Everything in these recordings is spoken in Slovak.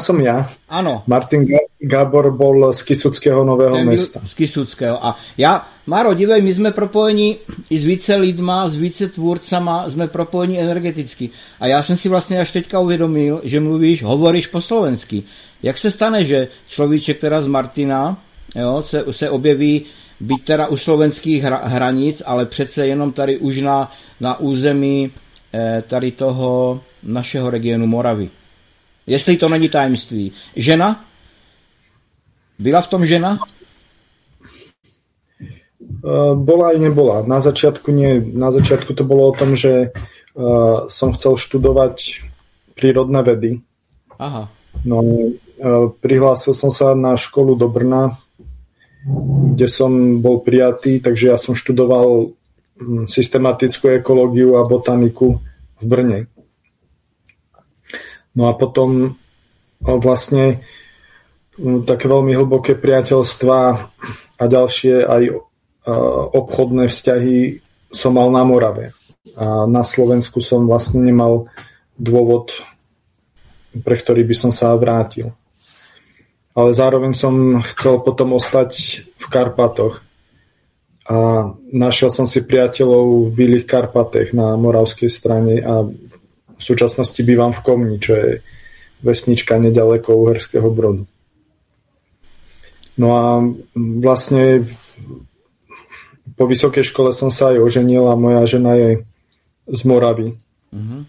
som ja. Áno. Martin Gábor bol z Kysuckého Nového Mesta. Z Kysuckého. A ja, Maro, dívej, my sme propojení i s více lidma, s více tvůrcama, sme propojení energeticky. A já jsem si vlastně až teďka uvědomil, že hovoríš po slovensky. Jak se stane, že človíček teda z Martina, jo, se objeví byť teda u slovenských hranic, ale přece jenom tady už na území tady toho našeho regionu Moravy. Jestli to není tajemství. Žena? Byla v tom žena? Bola aj nebola. Na začiatku nie. Na začiatku to bolo o tom, že som chcel študovať prírodné vedy. Aha. No, prihlásil som sa na školu do Brna, kde som bol prijatý, takže ja som študoval systematickú ekológiu a botaniku v Brne. No a potom vlastne také veľmi hlboké priateľstvá a ďalšie aj obchodné vzťahy som mal na Morave. A na Slovensku som vlastne nemal dôvod, pre ktorý by som sa vrátil. Ale zároveň som chcel potom ostať v Karpatoch. A našiel som si priateľov v Bílých Karpatech na moravskej strane a v súčasnosti bývam v Komni, čo je vesnička nedaleko Uherského Brodu. No a vlastne po vysokej škole som sa aj oženil a moja žena je z Moravy. Mm-hmm.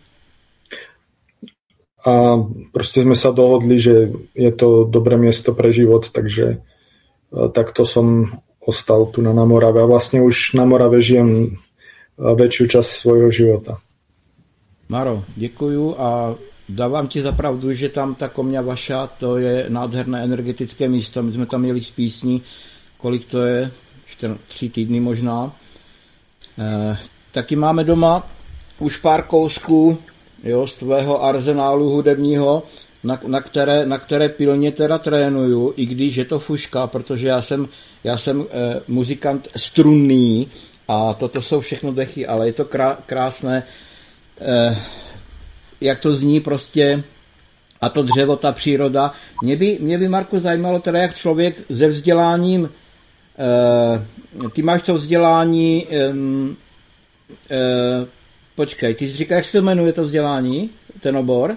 A proste sme sa dohodli, že je to dobré miesto pre život, takže takto som ostal tu na Morave. A vlastne už na Morave žijem väčšiu časť svojho života. Maro, děkuju a dávám ti za pravdu, že tam ta Komňa vaša, to je nádherné energetické místo. My jsme tam měli z písní, kolik to je, 3 týdny možná. Taky máme doma už pár kousků, jo, z tvého arzenálu hudebního, na které pilně teda trénuju, i když je to fuška, protože já jsem muzikant strunný a toto jsou všechno dechy, ale je to krásné, jak to zní prostě, a to dřevo, ta příroda. Mě by, Marku, zajímalo teda, jak člověk se vzděláním, ty máš to vzdělání, počkej, ty jsi říkal, jak se to jmenuje to vzdělání, ten obor?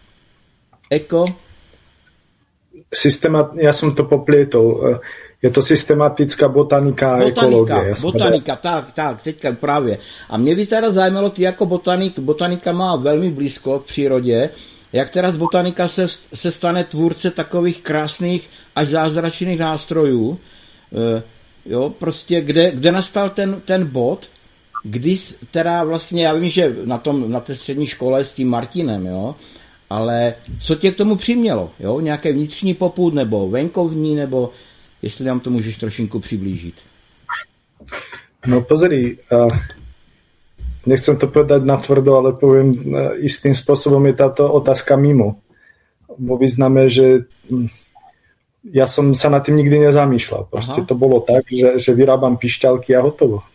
Ja som to poplietol. Je to systematická botanika a ekológia. Botanika, tak, teďka právě. A mě by teda zajímalo, ty jako botanika má velmi blízko k přírodě, jak teda z botanika se stane tvůrce takových krásných až zázračných nástrojů, jo, prostě kde nastal ten bod, kdy teda vlastně, já vím, že na té střední škole s tím Martinem, jo, ale co tě k tomu přimělo, jo, nějaké vnitřní popud, nebo venkovní, nebo jestli nám to můžeš trošinku přiblížit. No pozri, nechcem to povedať natvrdo, ale poviem, istým spôsobom je táto otázka mimo. Vo význame, že ja som sa nad tým nikdy nezamýšľal. Proste to bolo tak, že vyrábam pišťalky a hotovo.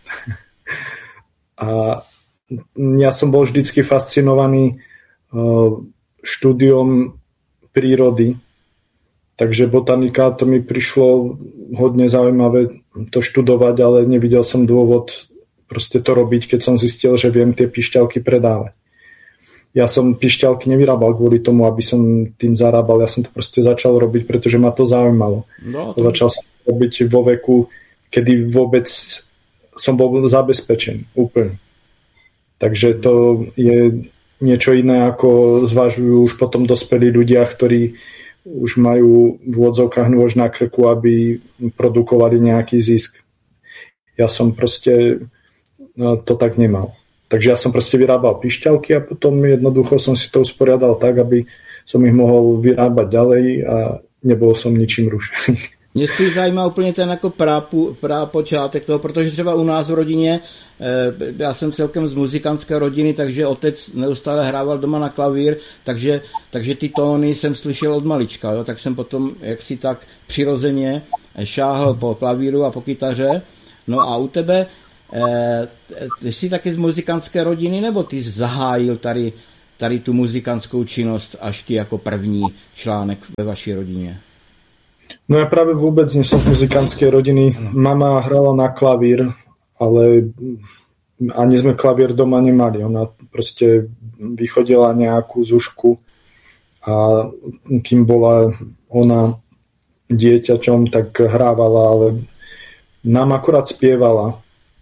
A ja som bol vždycky fascinovaný štúdiom prírody, takže botanika, to mi prišlo hodne zaujímavé to študovať, ale nevidel som dôvod proste to robiť, keď som zistil, že viem tie pišťalky predávať. Ja som pišťalky nevyrábal kvôli tomu, aby som tým zarábal, ja som to proste začal robiť, pretože ma to zaujímalo. No, to... Začal som robiť vo veku, kedy vôbec som bol zabezpečený úplne. Takže to je niečo iné, ako zvažujú už potom dospelí ľudia, ktorí už majú v úvodzovkách nôž na krku, aby produkovali nejaký zisk. Ja som proste to tak nemal. Takže ja som proste vyrábal pišťalky a potom jednoducho som si to usporiadal tak, aby som ich mohol vyrábať ďalej a nebol som ničím rušený. Mě spíš zajímá úplně ten jako počátek toho, protože třeba u nás v rodině, já jsem celkem z muzikantské rodiny, takže otec neustále hrával doma na klavír, takže ty tóny jsem slyšel od malička, jo? Tak jsem potom jaksi tak přirozeně šáhl po klavíru a po kytaře. No a u tebe, ty jsi taky z muzikantské rodiny, nebo ty jsi zahájil tady tady tu muzikantskou činnost až ty jako první článek ve vaší rodině? No ja práve vôbec nie som z muzikantskej rodiny. Mama hrala na klavír, ale ani sme klavír doma nemali. Ona proste vychodila nejakú zušku a kým bola ona dieťaťom, tak hrávala, ale nám akurát spievala.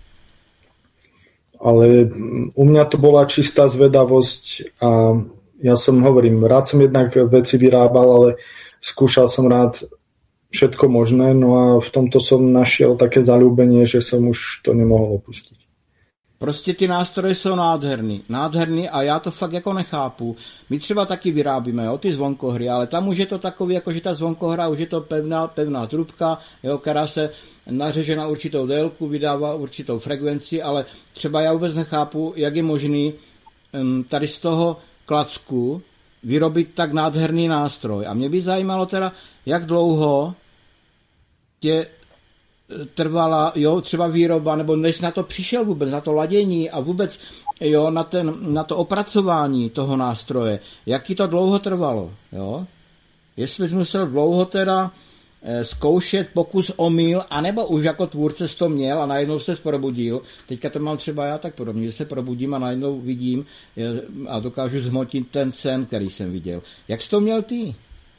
Ale u mňa to bola čistá zvedavosť a ja som, hovorím, rád som jednak veci vyrábal, ale skúšal som rád všetko možné, no a v tomto som našiel také zaľúbenie, že som už to nemohol opustiť. Prostě ty nástroje jsou nádherný a já to fakt jako nechápu. My třeba taky vyrábíme, jo, ty zvonkohry, ale tam už je to takový, jako že ta zvonkohra už je to pevná trubka, jo, která se nařeže na určitou délku, vydává určitou frekvenci, ale třeba já vůbec nechápu, jak je možný tady z toho klacku vyrobit tak nádherný nástroj. A mě by zajímalo teda, jak dlouho tě trvala, jo, třeba výroba, nebo než na to přišel vůbec, na to ladění a vůbec, jo, na to opracování toho nástroje. Jak ti to dlouho trvalo, jo? Jestli jsi musel dlouho teda zkoušet pokus omyl, anebo už jako tvůrce jsi to měl a najednou se probudil. Teďka to mám třeba já tak podobně, že se probudím a najednou vidím a dokážu zhmotit ten sen, který jsem viděl. Jak jsi to měl ty?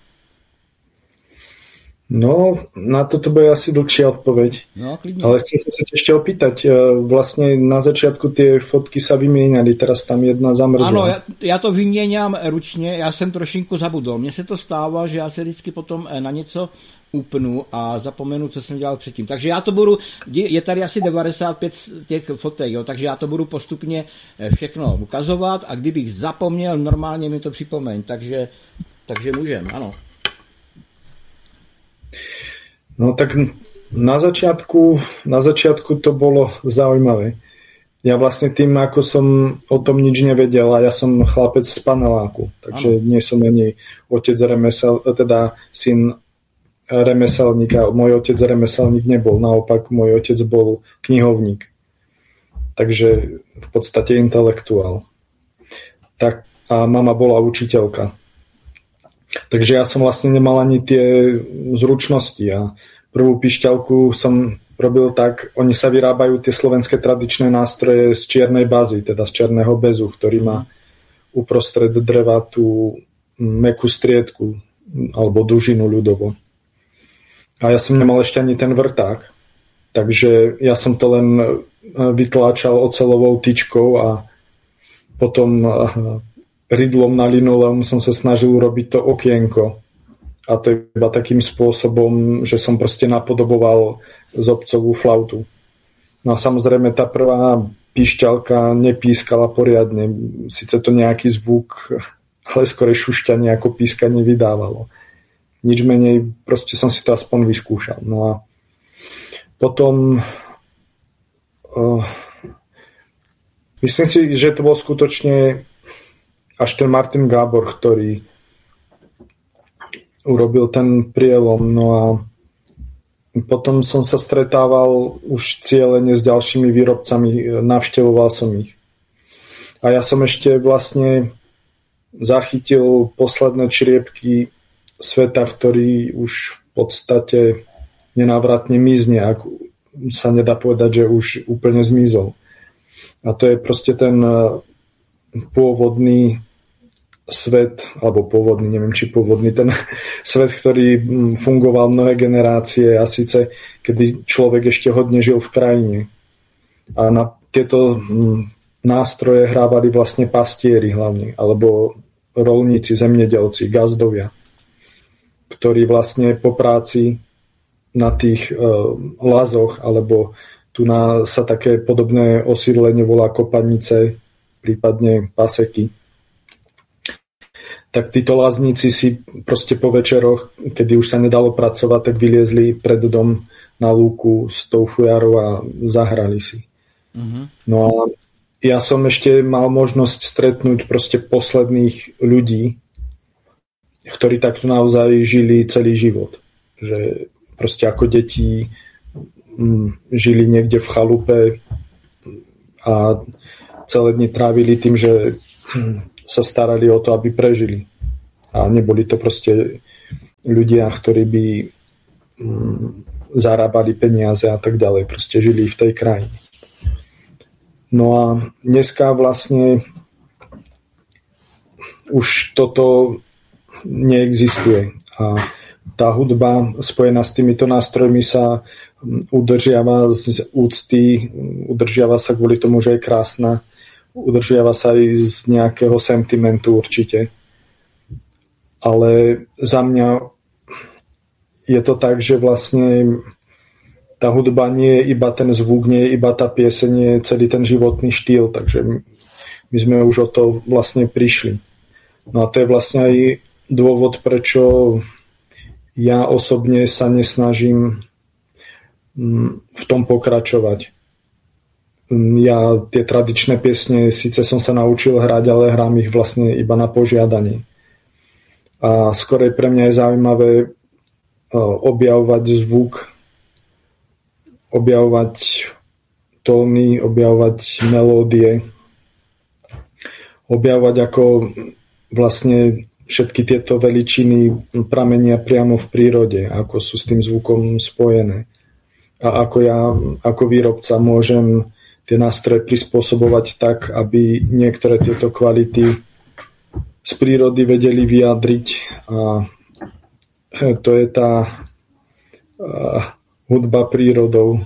No, na toto bude asi dlhšia odpoveď. No, klidne. Ale chcem sa ešte opýtať, vlastne na začiatku tie fotky sa vymieniali, teraz tam jedna zamrzla. Ano, já to vyměňám ručně, já jsem trošinku zabudol. Mně se to stává, že já se vždycky potom na něco upnu a zapomenu, co jsem dělal předtím. Takže já to budu, je tady asi 95 těch fotek, jo, takže já to budu postupně všechno ukazovat a kdybych zapomněl, normálně mi to připomeň. Takže můžem, ano. No tak na začiatku to bolo zaujímavé. Ja vlastne tým, ako som o tom nič nevedel a ja som chlapec z paneláku, takže nie som ani otec syn remeselníka. Môj otec remeselník nebol, naopak môj otec bol knihovník. Takže v podstate intelektuál. Tak, a mama bola učiteľka. Takže ja som vlastne nemal ani tie zručnosti a prvú pišťalku som robil tak, oni sa vyrábajú tie slovenské tradičné nástroje z čiernej bazy, teda z čierneho bezu, ktorý má uprostred dreva tú mäkkú striedku alebo dužinu ľudovo. A ja som nemal ešte ani ten vrták, takže ja som to len vytláčal oceľovou tyčkou a potom rydlom na linoleum som sa snažil urobiť to okienko. A to iba takým spôsobom, že som proste napodoboval zobcovú flautu. No a samozrejme tá prvá píšťalka nepískala poriadne. Sice to nejaký zvuk, ale skôr šušťanie ako pískanie vydávalo. Nič menej, proste som si to aspoň vyskúšal. No a potom myslím si, že to bol skutočne až ten Martin Gábor, ktorý urobil ten prielom. No a potom som sa stretával už cieľene s ďalšími výrobcami, navštevoval som ich. A ja som ešte vlastne zachytil posledné čriepky sveta, ktorý už v podstate nenávratne mizne, ak sa nedá povedať, že už úplne zmizol. A to je proste ten pôvodný svet, alebo pôvodný, neviem či pôvodný, ten svet, ktorý fungoval mnohé generácie a síce, kedy človek ešte hodne žil v krajine. A na tieto nástroje hrávali vlastne pastieri hlavne, alebo rolníci, zemnedelci, gazdovia, ktorí vlastne po práci na tých lazoch, alebo tu sa také podobné osídlenie volá kopanice, prípadne paseky, tak títo lázníci si proste po večeroch, kedy už sa nedalo pracovať, tak vyliezli pred dom na lúku s tou fujarou a zahrali si. Mm-hmm. No a ja som ešte mal možnosť stretnúť proste posledných ľudí, ktorí takto naozaj žili celý život. Že proste ako deti žili niekde v chalupe a celé dni trávili tým, že sa starali o to, aby prežili. A neboli to proste ľudia, ktorí by zarábali peniaze a tak ďalej. Proste žili v tej krajine. No a dneska vlastne už toto neexistuje. A tá hudba spojená s týmito nástrojmi sa udržiava z úcty, udržiava sa kvôli tomu, že je krásna, udržiava sa aj z nejakého sentimentu určite. Ale za mňa je to tak, že vlastne tá hudba nie je iba ten zvuk, nie je iba tá pieseň, nie je celý ten životný štýl, takže my sme už o to vlastne prišli. No a to je vlastne aj dôvod, prečo ja osobne sa nesnažím v tom pokračovať. Ja tie tradičné piesne, síce som sa naučil hrať, ale hrám ich vlastne iba na požiadanie. A skorej pre mňa je zaujímavé objavovať zvuk, objavovať tóny, objavovať melódie, objavovať ako vlastne všetky tieto veličiny pramenia priamo v prírode, ako sú s tým zvukom spojené. A ako ja, ako výrobca, môžem tie nástroje prispôsobovať tak, aby niektoré tieto kvality z prírody vedeli vyjadriť. A to je tá hudba prírodou.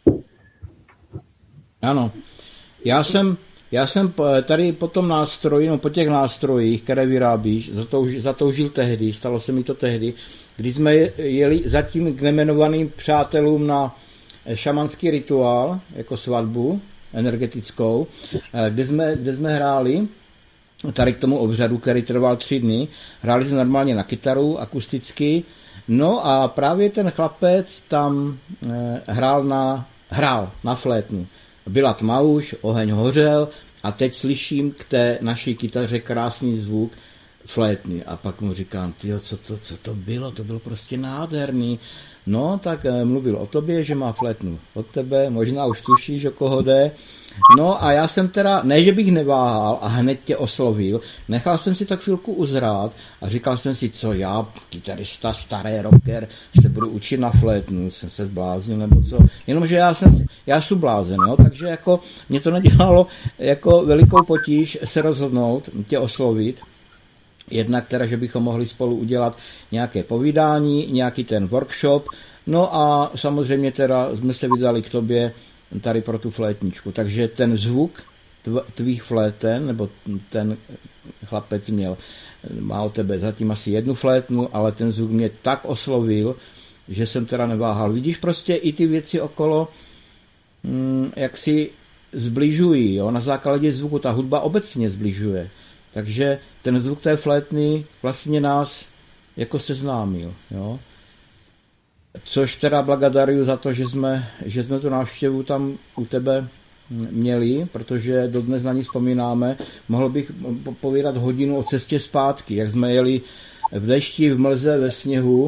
Ano. Já jsem tady po tom nástroji, no po těch nástrojích, které vyrábíš, zatoužil tehdy, stalo se mi to tehdy, když jsme jeli zatím k nejmenovaným přátelům na šamanský rituál, jako svatbu energetickou, kde jsme hráli tady k tomu obřadu, který trval 3 dny. Hráli jsme normálně na kytaru, akusticky, no a právě ten chlapec tam hrál na flétnu. Byla tma už, oheň hořel a teď slyším k té naší kytaře krásný zvuk flétny. A pak mu říkám, tyjo, co to bylo? To bylo prostě nádherný. No, tak mluvil o tobě, že má flétnu od tebe, možná už tušíš, o koho jde. No a já jsem teda, ne, že bych neváhal a hned tě oslovil, nechal jsem si tak chvilku uzrát a říkal jsem si, co já, kytarista, starý rocker, se budu učit na flétnu, jsem se zbláznil nebo co. Jenomže já jsem blázen, no, takže jako mě to nedělalo jako velikou potíž se rozhodnout, tě oslovit. Jednak teda, že bychom mohli spolu udělat nějaké povídání, nějaký ten workshop, no a samozřejmě teda jsme se vydali k tobě tady pro tu flétničku. Takže ten zvuk tvých fléten, nebo ten chlapec má od tebe zatím asi 1 flétnu, ale ten zvuk mě tak oslovil, že jsem teda neváhal. Vidíš, prostě i ty věci okolo jak si zbližují, jo? Na základě zvuku ta hudba obecně zbližuje. Takže ten zvuk té flétny vlastně nás jako seznámil, jo. Což teda blagodaruju za to, že jsme tu návštěvu tam u tebe měli, protože dodnes na ní vzpomínáme. Mohl bych povídat hodinu o cestě zpátky, jak jsme jeli v dešti, v mlze, ve sněhu.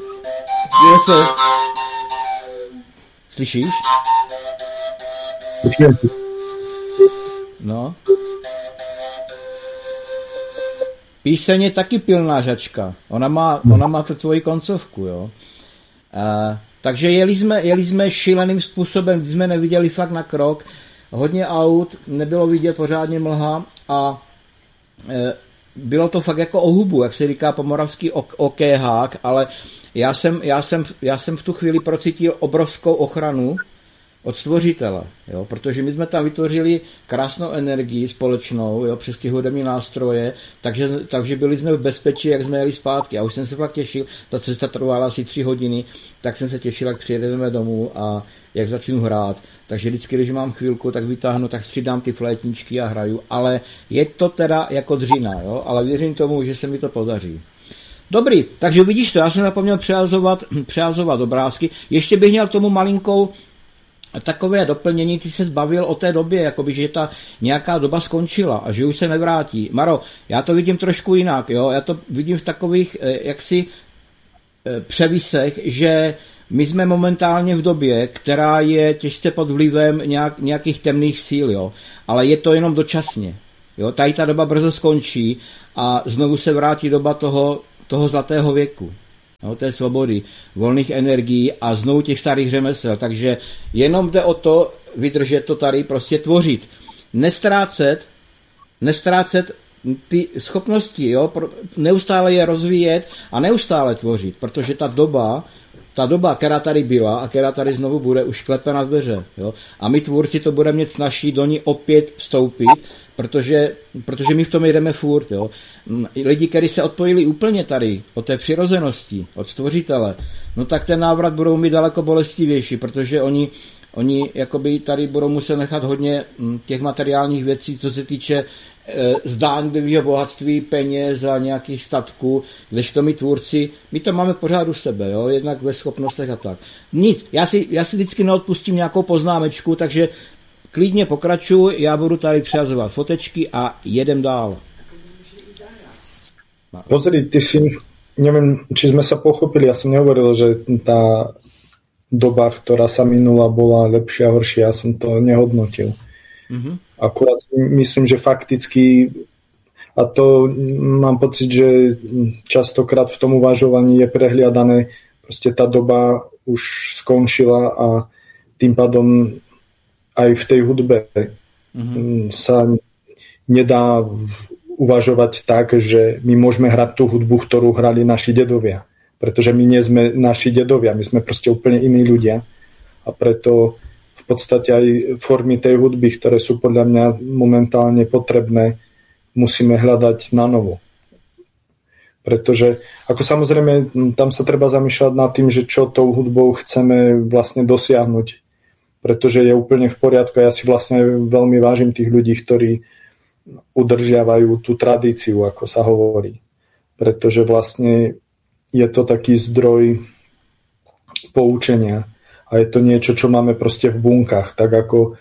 Slyšíš? No. Píseň je taky pilná žačka. Ona má tu tvoji koncovku, jo. Takže jeli jsme šíleným způsobem, když jsme neviděli fakt na krok. Hodně aut, nebylo vidět pořádně mlha a bylo to fakt jako o hubu, jak se říká po moravsky okéhák, ale já jsem v tu chvíli procítil obrovskou ochranu od stvořitele, jo, protože my jsme tam vytvořili krásnou energii společnou, jo, přes ty hudební nástroje, takže byli jsme v bezpečí, jak jsme jeli zpátky. A už jsem se fakt těšil, ta cesta trvala asi 3 hodiny, tak jsem se těšil, jak přijedeme domů a jak začnu hrát. Takže vždycky, když mám chvílku, tak vytáhnu, tak střídám ty flétničky a hraju, ale je to teda jako dřina, jo, ale věřím tomu, že se mi to podaří. Dobrý, takže vidíš to, já jsem zapomněl přehazovat obrázky. Ještě bych měl k tomu malinkou takové doplnění, ty se zbavil o té době, jakoby, že ta nějaká doba skončila a že už se nevrátí. Maro, já to vidím trošku jinak, jo? Já to vidím v takových jaksi převisech, že my jsme momentálně v době, která je těžce pod vlivem nějakých temných síl, jo? Ale je to jenom dočasně. Jo, tady ta doba brzo skončí a znovu se vrátí doba toho zlatého věku. No, té svobody, volných energií a znovu těch starých řemesel. Takže jenom jde o to vydržet to tady, prostě tvořit. Nestrácet ty schopnosti, jo? Neustále je rozvíjet a neustále tvořit, protože ta doba, která tady byla a která tady znovu bude, už klepe na dveře. Jo? A my tvůrci to budeme mít snaží do ní opět vstoupit, protože my v tom jdeme furt. Jo? Lidi, kteří se odpojili úplně tady od té přirozenosti, od stvořitele, no tak ten návrat budou mít daleko bolestivější, protože oni jakoby tady budou muset nechat hodně těch materiálních věcí, co se týče zdánlivého bohatství, peněz a nějakých statků, kdežto my tvůrci, my to máme pořád u sebe, jo? Jednak ve schopnostech a tak. Nic, já si vždycky neodpustím nějakou poznámečku, takže klidně pokračuj, já budu tady přihazovat fotečky a jedem dál. Pozri, ty si, neviem, či sme sa pochopili, ja som nehovoril, že tá doba, ktorá sa minula, bola lepšia, horšia, ja som to nehodnotil. Mm-hmm. Akurát myslím, že fakticky, a to mám pocit, že častokrát v tom uvažovaní je prehliadané, proste tá doba už skončila a tým pádom aj v tej hudbe sa nedá uvažovať tak, že my môžeme hrať tú hudbu, ktorú hrali naši dedovia. Pretože my nie sme naši dedovia, my sme proste úplne iní ľudia a preto v podstate aj formy tej hudby, ktoré sú podľa mňa momentálne potrebné, musíme hľadať na novo. Pretože, ako samozrejme, tam sa treba zamýšľať nad tým, že čo tou hudbou chceme vlastne dosiahnuť. Pretože je úplne v poriadku. Ja si vlastne veľmi vážim tých ľudí, ktorí udržiavajú tú tradíciu, ako sa hovorí. Pretože vlastne je to taký zdroj poučenia. A je to niečo, čo máme proste v bunkách. Tak ako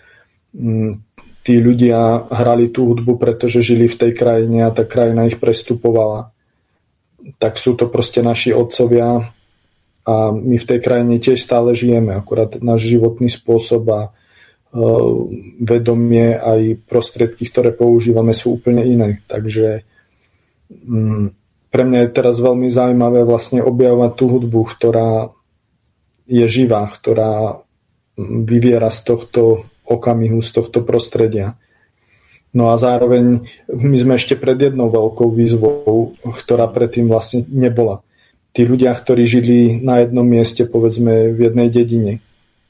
tí ľudia hrali tú hudbu, pretože žili v tej krajine a tá krajina ich prestupovala. Tak sú to proste naši otcovia a my v tej krajine tiež stále žijeme. Akurát náš životný spôsob a vedomie aj prostriedky, ktoré používame, sú úplne iné. Takže pre mňa je teraz veľmi zaujímavé vlastne objavovať tú hudbu, ktorá je živá, ktorá vyviera z tohto okamihu, z tohto prostredia. No a zároveň my sme ešte pred jednou veľkou výzvou, ktorá predtým vlastne nebola. Tí ľudia, ktorí žili na jednom mieste, povedzme v jednej dedine,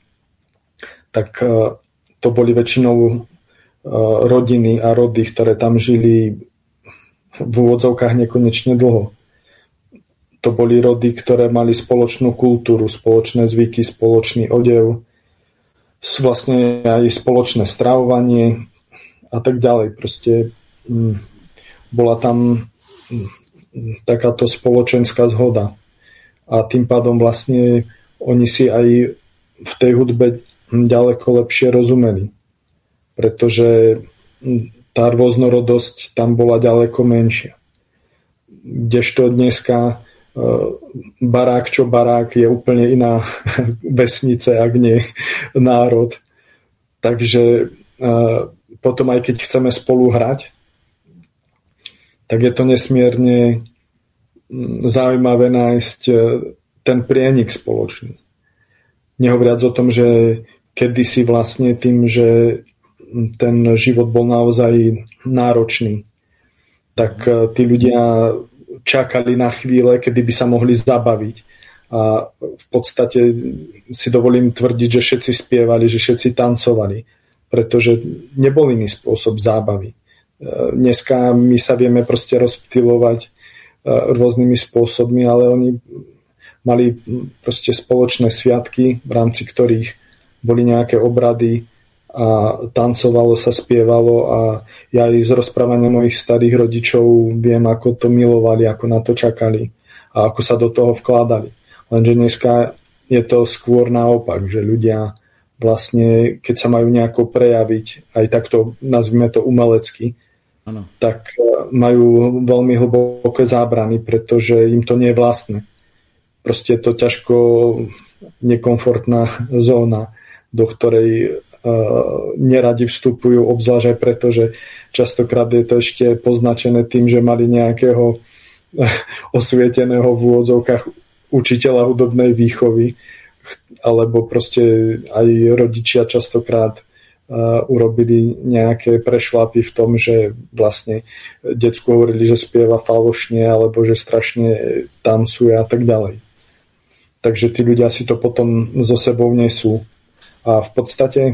tak to boli väčšinou rodiny a rody, ktoré tam žili v úvodzovkách nekonečne dlho. To boli rody, ktoré mali spoločnú kultúru, spoločné zvyky, spoločný odev, vlastne aj spoločné stravovanie a tak ďalej. Proste bola tam takáto spoločenská zhoda. A tým pádom vlastne oni si aj v tej hudbe ďaleko lepšie rozumeli. Pretože tá rôznorodosť tam bola ďaleko menšia. Kdežto dneska barák čo barák je úplne iná vesnice, ak nie národ. Takže potom aj keď chceme spolu hrať, tak je to nesmierne zaujímavé nájsť ten prienik spoločný. Nehovoriac o tom, že kedysi vlastne tým, že ten život bol naozaj náročný, tak tí ľudia čakali na chvíle, kedy by sa mohli zabaviť. A v podstate si dovolím tvrdiť, že všetci spievali, že všetci tancovali, pretože nebol iný spôsob zábavy. Dneska my sa vieme proste rozptýlovať rôznymi spôsobmi, ale oni mali proste spoločné sviatky, v rámci ktorých boli nejaké obrady a tancovalo sa, spievalo a ja aj z rozprávania mojich starých rodičov viem, ako to milovali, ako na to čakali a ako sa do toho vkládali. Lenže dneska je to skôr naopak, že ľudia vlastne, keď sa majú nejako prejaviť, aj takto nazvime to umelecky, ano, tak majú veľmi hlboké zábrany, pretože im to nie je vlastné. Proste je to ťažko nekomfortná zóna, do ktorej neradi vstupujú, obzvlášť aj preto, že častokrát je to ešte poznačené tým, že mali nejakého osvieteného v úvodzovkách učiteľa hudobnej výchovy, alebo proste aj rodičia častokrát urobili nejaké prešlapy v tom, že vlastne decku hovorili, že spieva falošne alebo že strašne tancuje a tak ďalej. Takže tí ľudia si to potom so sebou nesú. A v podstate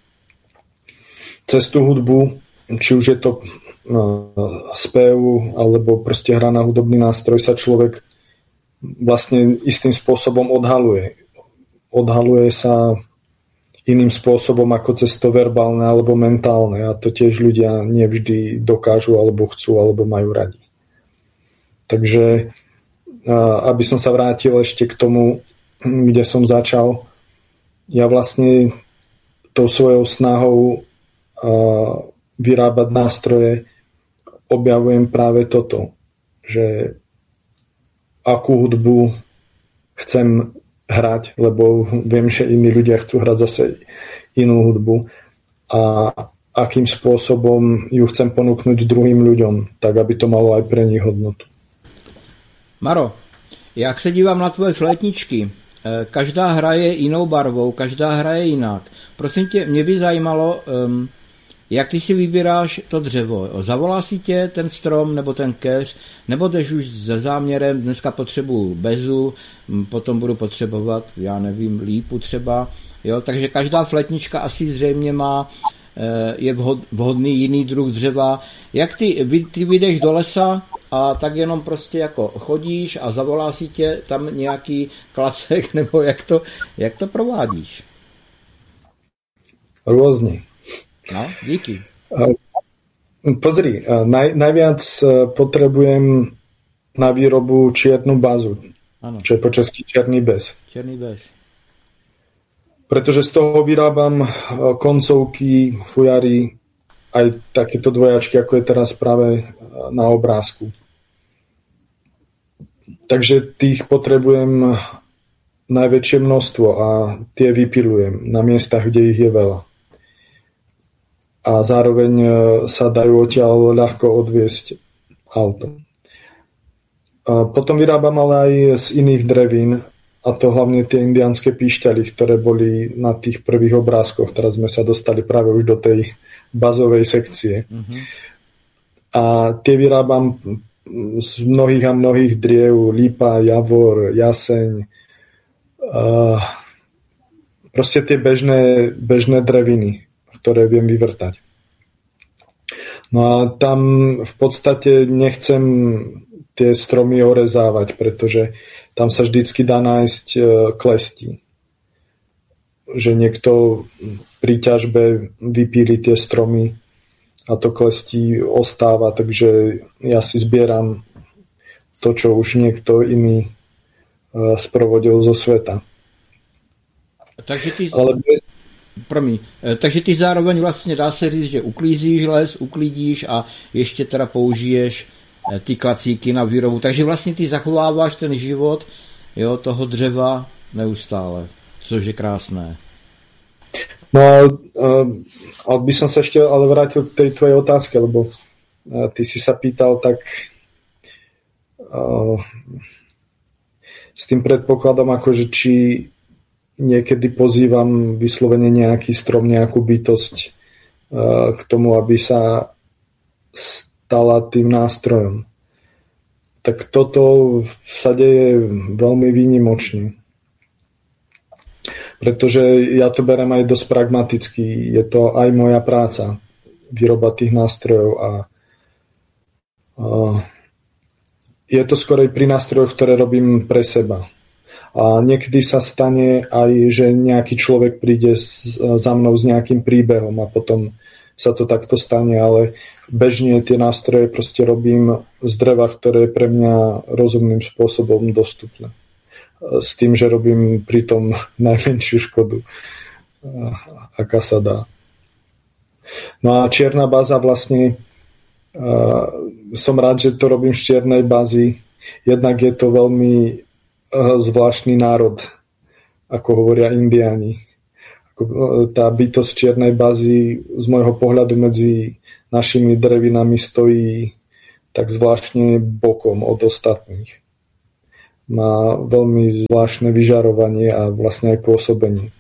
cez tú hudbu, či už je to spev alebo proste hra na hudobný nástroj, sa človek vlastne istým spôsobom odhaluje. Odhaluje sa iným spôsobom ako cez to verbálne alebo mentálne, a to tiež ľudia nevždy dokážu alebo chcú alebo majú radi. Takže aby som sa vrátil ešte k tomu, kde som začal, ja vlastne tou svojou snahou vyrábať nástroje objavujem práve toto, že akú hudbu chcem hrať, lebo viem, že iní ľudia chcú hrať zase inú hudbu a akým spôsobom ju chcem ponúknuť druhým ľuďom, tak aby to malo aj pre nich hodnotu. Maro, jak se dívám na tvoje flétničky, každá hra je jinou barvou, každá hra je jinak. Prosím tě, mě by zajímalo, jak ty si vybíráš to dřevo. Zavolá si tě ten strom nebo ten keř, nebo jdeš už se záměrem, dneska potřebuju bezu, potom budu potřebovat, já nevím, lípu třeba. Jo? Takže každá flétnička asi zřejmě má je vhodný jiný druh dřeva. Jak ty vyjdeš do lesa a tak jenom prostě jako chodíš a zavolá si tě tam nějaký klacek, nebo jak to provádíš? Rôzne. No, díky. Pozri, najviac potrebujem na výrobu čiernu bazu, ano. Čo je po česky černý bez. Černý bez. Pretože z toho vyrábam koncovky, fujary, aj takéto dvojačky, ako je teraz práve na obrázku. Takže tých potrebujem najväčšie množstvo a tie vypilujem na miestach, kde ich je veľa. A zároveň sa dajú odtiaľ ľahko odviesť autom. A potom vyrábam ale aj z iných drevín, a to hlavne tie indiánske píšťaly, ktoré boli na tých prvých obrázkoch. Teraz sme sa dostali práve už do tej bazovej sekcie. Mm-hmm. A tie vyrábam z mnohých a mnohých driev, lípa, javor, jaseň, proste tie bežné dreviny, ktoré viem vyvrtať. No a tam v podstate nechcem tie stromy orezávať, pretože tam sa vždycky dá nájsť klestí. Že niekto pri ťažbe vypíli tie stromy a to klestí ostáva, takže ja si zbieram to, čo už niekto iný sprovodil zo sveta. Takže ty... Takže ty zároveň vlastně dá se říct, že uklízíš les, uklidíš a ještě teda použiješ ty klacíky na výrobu. Takže vlastně ty zachováváš ten život, jo, toho dřeva neustále, což je krásné. No ale by som sa ešte ale vrátil k tej tvojej otázke, lebo ty si sa pýtal tak s tým predpokladom, akože či niekedy pozývam vyslovene nejaký strom, nejakú bytosť k tomu, aby sa stala tým nástrojom. Tak toto sa deje veľmi výnimočne. Pretože ja to berem aj dosť pragmaticky. Je to aj moja práca, výroba tých nástrojov a je to skorej pri nástrojoch, ktoré robím pre seba. A niekedy sa stane aj, že nejaký človek príde za mnou s nejakým príbehom a potom sa to takto stane, ale bežne tie nástroje proste robím z dreva, ktoré je pre mňa rozumným spôsobom dostupné. S tým, že robím pritom najmenšiu škodu, aká sa dá. No a čierna baza vlastne som rád, že to robím z čiernej bazy. Jednak je to veľmi zvláštny národ, ako hovoria Indiáni. Tá bytosť čiernej bazy z môjho pohľadu medzi našimi drevinami stojí tak zvláštne bokom od ostatných. Má veľmi zvláštne vyžarovanie a vlastne aj pôsobenie.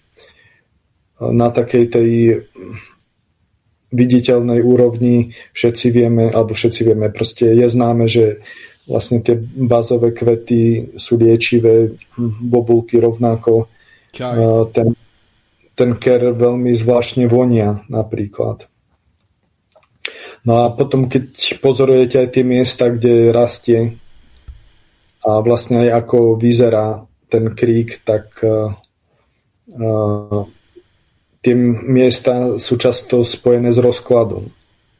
Na takej tej viditeľnej úrovni všetci vieme, proste je známe, že vlastne tie bazové kvety sú liečivé, bobulky rovnako. Ten ker veľmi zvláštne vonia napríklad. No a potom, keď pozorujete aj tie miesta, kde rastie a vlastne aj ako vyzerá ten krík, tak tie miesta sú často spojené s rozkladom.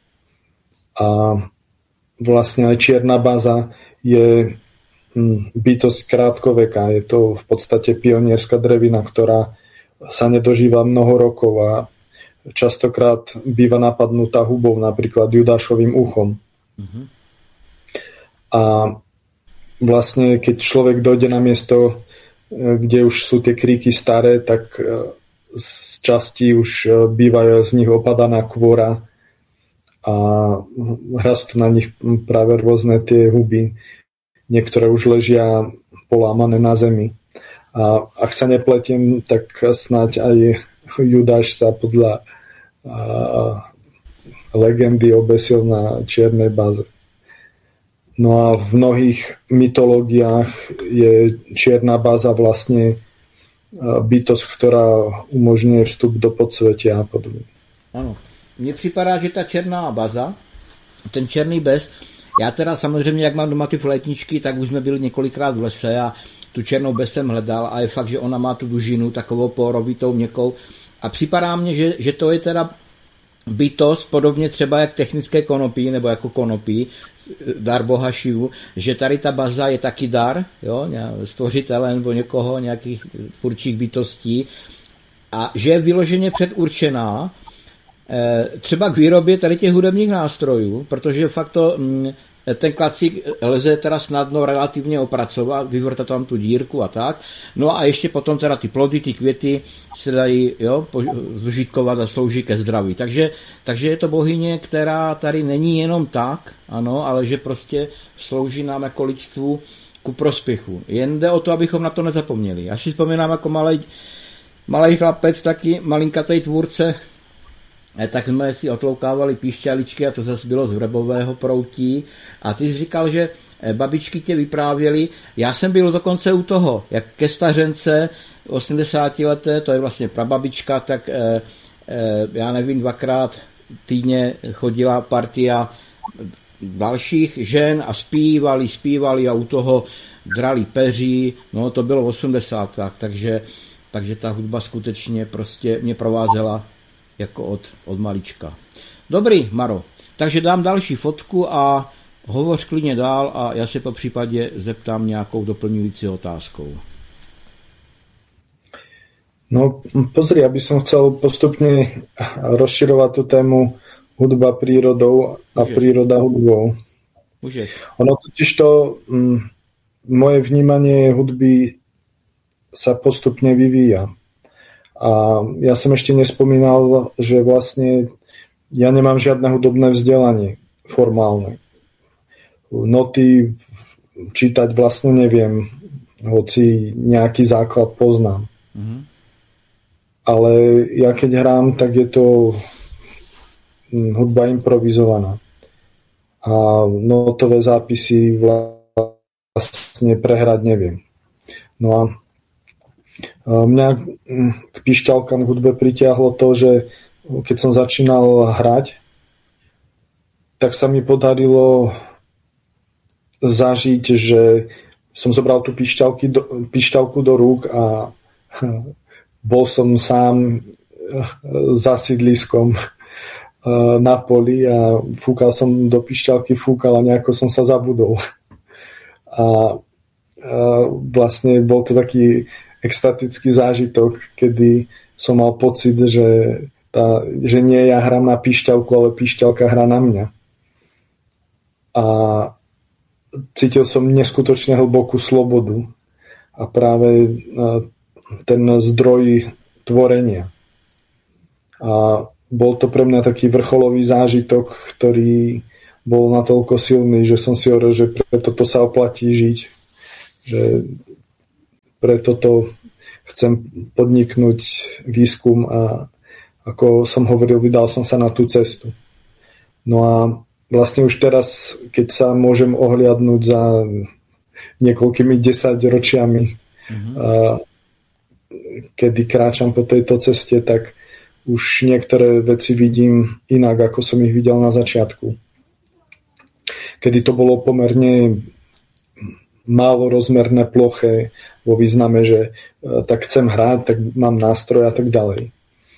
A vlastne aj čierna baza je bytosť krátkoveká. Je to v podstate pionierská drevina, ktorá sa nedožíva mnoho rokov a častokrát býva napadnutá hubou, napríklad Judášovým uchom. Mm-hmm. A vlastne, keď človek dojde na miesto, kde už sú tie kríky staré, tak z časti už bývajú z nich opadaná kvôra a rastú na nich práve rôzne tie huby. Niektoré už ležia polámané na zemi. A ak sa nepletiem, tak snáď aj Judáš sa podľa legendy obesil na čiernej báze. No a v mnohých mytológiách je čierna báza vlastne bytosť, ktorá umožňuje vstup do podsvetia a podobne. Ano. Mně připadá, že ta černá baza, ten černý bez, já teda samozřejmě, jak mám doma ty flétničky, tak už jsme byli několikrát v lese a tu černou bez jsem hledal a je fakt, že ona má tu dužinu takovou porovitou, měkkou a připadá mně, že to je teda bytost, podobně třeba jak technické konopí, nebo jako konopí, dar Boha Šivu, že tady ta baza je taky dar, jo, stvořitele nebo někoho, nějakých tvůrčích bytostí a že je vyloženě předurčená třeba k výrobě tady těch hudebních nástrojů, protože fakt ten klacík lze teda snadno relativně opracovat, vyvrtat tam tu dírku a tak. No a ještě potom teda ty plody, ty květy se dají zužitkovat a slouží ke zdraví. Takže je to bohyně, která tady není jenom tak, ano, ale že prostě slouží nám jako lidstvu ku prospěchu. Jen jde o to, abychom na to nezapomněli. Já si vzpomínám jako malej chlapec, taky malinkatej tvůrce, tak jsme si otloukávali píšťaličky a to zase bylo z vrbového proutí. A ty jsi říkal, že babičky tě vyprávěly. Já jsem byl dokonce u toho, jak ke stařence 80 leté, to je vlastně prababička, tak já nevím, 2krát týdně chodila partia dalších žen a zpívali a u toho drali peří. No to bylo v 80. Takže ta hudba skutečně prostě mě provázela jako od malička. Dobrý, Maro. Takže dám další fotku a hovoř klidně dál a já se po případě zeptám nějakou doplňující otázkou. No pozri, aby som chcel postupne rozširovať tú tému hudba prírodou a príroda hudbou. Môžeš. Ono totižto moje vnímanie hudby sa postupne vyvíja. A ja som ešte nespomínal, že vlastne ja nemám žiadne hudobné vzdelanie formálne. Noty čítať vlastne neviem, hoci nejaký základ poznám. Mm-hmm. Ale ja keď hrám, tak je to hudba improvizovaná. A notové zápisy vlastne prehrať neviem. No a mňa k pišťalkám v hudbe pritiahlo to, že keď som začínal hrať, tak sa mi podarilo zažiť, že som zobral tú pišťalku do rúk a bol som sám za sídliskom na poli a fúkal som do pišťalky, a nejako som sa zabudol. A vlastne bol to taký extatický zážitok, kedy som mal pocit, že nie ja hrám na pišťalku, ale pišťalka hrá na mňa. A cítil som neskutočne hlbokú slobodu. A práve ten zdroj tvorenia. A bol to pre mňa taký vrcholový zážitok, ktorý bol natoľko silný, že som si hovoril, že preto to sa oplatí žiť. Že preto to chcem podniknúť výskum a ako som hovoril, vydal som sa na tú cestu. No a vlastne už teraz, keď sa môžem ohliadnúť za niekoľkými 10 ročiami, kedy kráčam po tejto ceste, tak už niektoré veci vidím inak, ako som ich videl na začiatku. Kedy to bolo pomerne málo rozmerné, ploché, vo význame, že tak chcem hrať, tak mám nástroj a tak ďalej.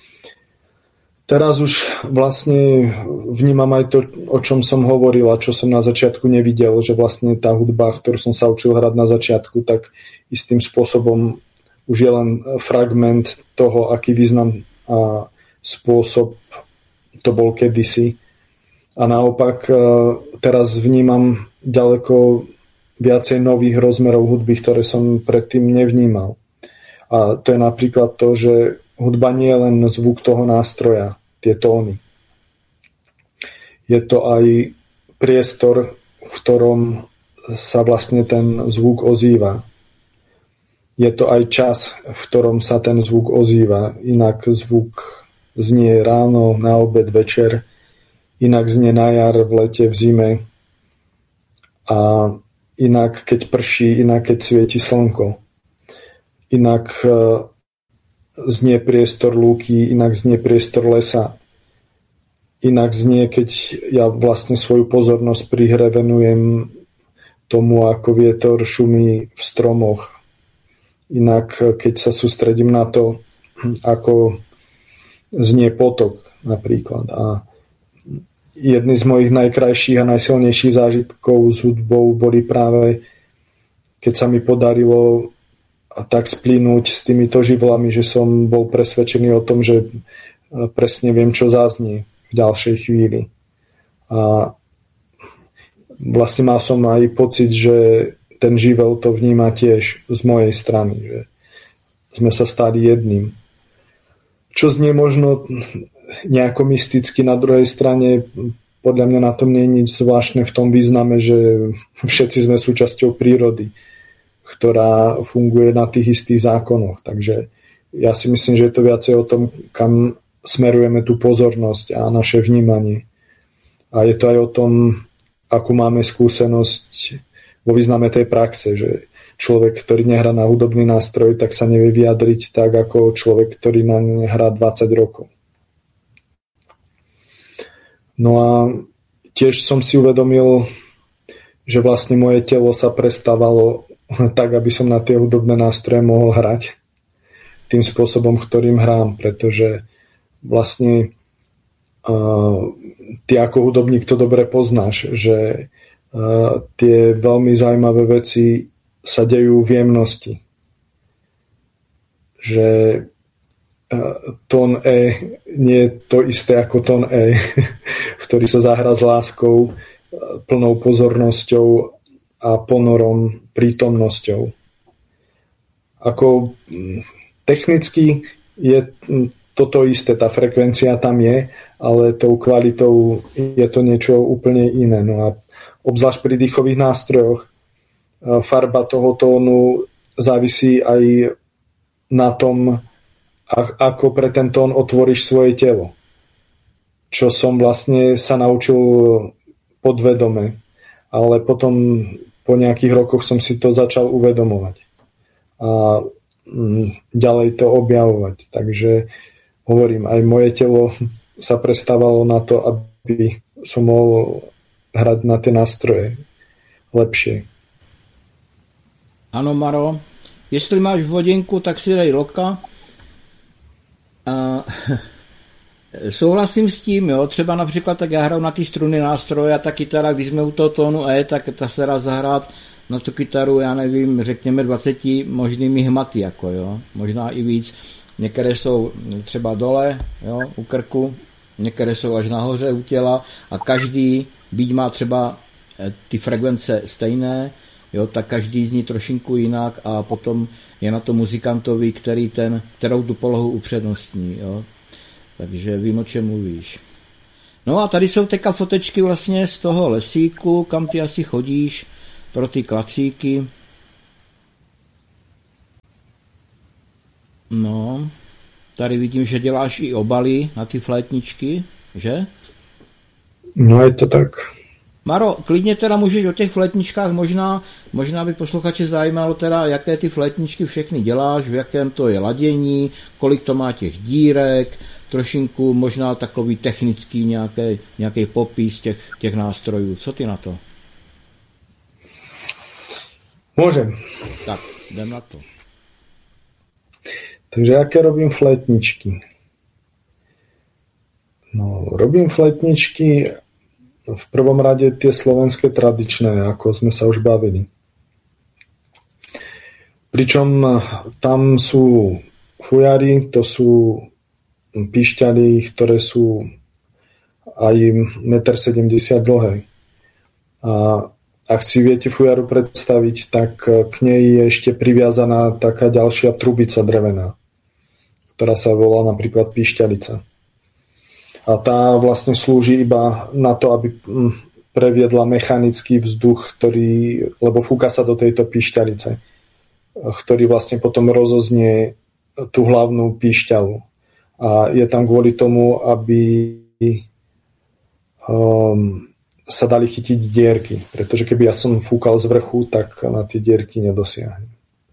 Teraz už vlastne vnímam aj to, o čom som hovoril a čo som na začiatku nevidel, že vlastne tá hudba, ktorú som sa učil hrať na začiatku, tak istým spôsobom už je len fragment toho, aký význam a spôsob to bol kedysi. A naopak teraz vnímam ďaleko viacej nových rozmerov hudby, ktoré som predtým nevnímal. A to je napríklad to, že hudba nie je len zvuk toho nástroja, tie tóny. Je to aj priestor, v ktorom sa vlastne ten zvuk ozýva. Je to aj čas, v ktorom sa ten zvuk ozýva. Inak zvuk znie ráno, na obed, večer. Inak znie na jar, v lete, v zime. A inak keď prší, inak keď svieti slnko. Inak znie priestor lúky, inak znie priestor lesa. Inak znie, keď ja vlastne svoju pozornosť pri hre venujem tomu, ako vietor šumí v stromoch. Inak, keď sa sústredím na to, ako znie potok napríklad. A jedny z mojich najkrajších a najsilnejších zážitkov s hudbou boli práve, keď sa mi podarilo tak splínuť s týmito živlami, že som bol presvedčený o tom, že presne viem, čo zaznie v ďalšej chvíli. A vlastne mal som aj pocit, že ten živel to vníma tiež z mojej strany, že sme sa stali jedným. Čo znie možno nejako mysticky, na druhej strane podľa mňa na tom nie je nič zvláštne v tom význame, že všetci sme súčasťou prírody, ktorá funguje na tých istých zákonoch. Takže ja si myslím, že je to viacej o tom, kam smerujeme tú pozornosť a naše vnímanie. A je to aj o tom, akú máme skúsenosť vo význame tej praxe, že človek, ktorý nehrá na hudobný nástroj, tak sa nevie vyjadriť tak, ako človek, ktorý na ne hrá 20 rokov. No a tiež som si uvedomil, že vlastne moje telo sa prestávalo tak, aby som na tie hudobné nástroje mohol hrať tým spôsobom, ktorým hrám, pretože vlastne ty ako hudobník to dobre poznáš, že tie veľmi zaujímavé veci sa dejú v jemnosti. Že tón E nie je to isté ako tón E, ktorý sa zahrá s láskou, plnou pozornosťou a ponorom prítomnosťou. Ako technicky je toto isté, tá frekvencia tam je, ale tou kvalitou je to niečo úplne iné. No a obzvlášť pri dýchových nástrojoch farba toho tónu závisí aj na tom, ako pre ten tón otvoríš svoje telo. Čo som vlastne sa naučil podvedome, ale potom po nejakých rokoch som si to začal uvedomovať a ďalej to objavovať. Takže hovorím, aj moje telo sa prestávalo na to, aby som mohol hrať na tie nástroje lepšie. Ano, Maro, jestli máš vodinku, tak si dej loka. Souhlasím s tím, jo, třeba například tak já hraju na ty struny nástroje a ta kytara, když jsme u toho tónu E, tak ta se dá zahrát na tu kytaru, já nevím, řekněme 20 možnými hmaty, jako jo, možná i víc. Některé jsou třeba dole, jo, u krku, některé jsou až nahoře u těla a každý byť má třeba ty frekvence stejné, jo, tak každý zní trošinku jinak a potom je na to muzikantovi, kterou tu polohu upřednostní, jo. Takže vím, o čem mluvíš. No a tady jsou teďka fotečky vlastně z toho lesíku, kam ty asi chodíš pro ty klacíky. No, tady vidím, že děláš i obaly na ty flétničky, že? No je to tak. Maro, klidně teda můžeš o těch flétničkách, možná by posluchače zajímalo teda, jaké ty flétničky všechny děláš, v jakém to je ladění, kolik to má těch dírek, trošinku možná takový technický nějaký popis těch nástrojů. Co ty na to? Môžem. Tak, jdem na to. Takže aké robím flétničky? No, robím flétničky v prvom rade tie slovenské tradičné, ako sme sa už bavili. Pričom tam sú fujary, to sú píšťaly, ktoré sú aj 1,70 m dlhé. A ak si viete fujaru predstaviť, tak k nej je ešte priviazaná taká ďalšia trubica drevená, ktorá sa volá napríklad píšťalica. A tá vlastne slúži iba na to, aby previedla mechanický vzduch, lebo fúka sa do tejto píšťalice, ktorý vlastne potom rozoznie tú hlavnú píšťalu. A je tam kvôli tomu, aby sa dali chytiť dierky, pretože keby ja som fúkal z vrchu, tak na tie dierky nedosiahnem.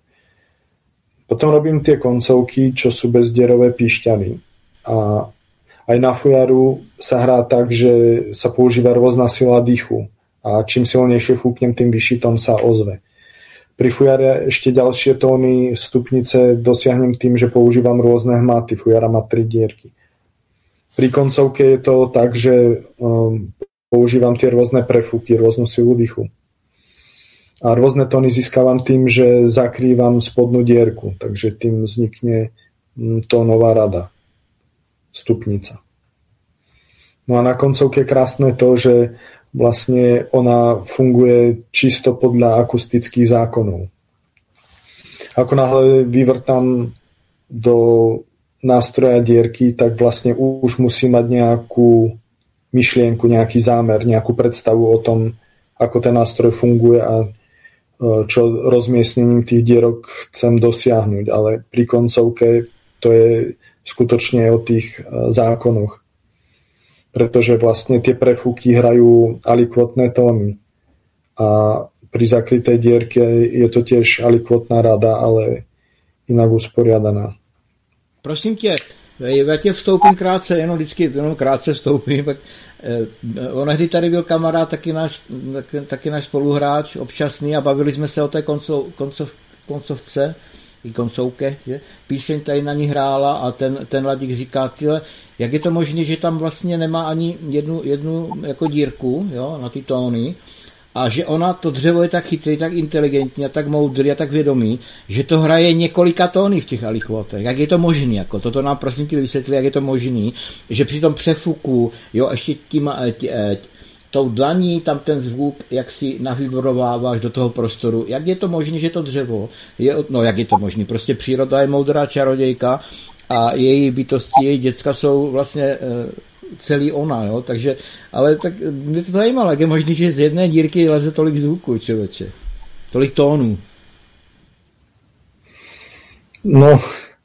Potom robím tie koncovky, čo sú bezdierové píšťaly. A aj na fujaru sa hrá tak, že sa používa rôzna sila dýchu a čím silnejšie fúknem, tým vyšší tón sa ozve. Pri fujare ešte ďalšie tóny stupnice dosiahnem tým, že používam rôzne hmaty. Fujara má 3 dierky. Pri koncovke je to tak, že používam tie rôzne prefúky, rôznu silu dýchu. A rôzne tóny získavam tým, že zakrývam spodnú dierku, takže tým vznikne tónová rada, stupnica. No a na koncovke je krásne to, že vlastne ona funguje čisto podľa akustických zákonov. Ako náhle vyvrtám do nástroja dierky, tak vlastne už musí mať nejakú myšlienku, nejaký zámer, nejakú predstavu o tom, ako ten nástroj funguje a čo rozmiestnením tých dierok chcem dosiahnuť. Ale pri koncovke to je skutočne o tých zákonoch. Pretože vlastne tie prefúky hrajú alikvotné tóny. A pri zakrytej dierke je to tiež alikvotná rada, ale inak usporiadaná. Prosím tě, já tě vstoupím krátce, jenom krátce vstoupím. Onehdy tady byl kamarád, taky náš spoluhráč, občasný, a bavili jsme se o té koncovce, i koncovke, že? Píseň tady na ní hrála a ten Ladík říká, tyhle, jak je to možné, že tam vlastně nemá ani jednu jako dírku, jo, na ty tóny, a že ona, to dřevo je tak chytrý, tak inteligentní a tak moudrý a tak vědomý, že to hraje několika tóny v těch alikvotech. Jak je to možný? Jako, toto nám prosím tě vysvětli, jak je to možný, že při tom přefuku, jo, ještě tou dlaní tam ten zvuk, jak si navibrováváš do toho prostoru. Jak je to možné, že to dřevo jak je to možné? Prostě příroda je moudrá čarodějka a její bytosti, její děcka jsou vlastně celý ona, jo, takže, ale tak mě to zajímalo, jak je možné, že z jedné dírky leze tolik zvuku, člověče, tolik tónů. No,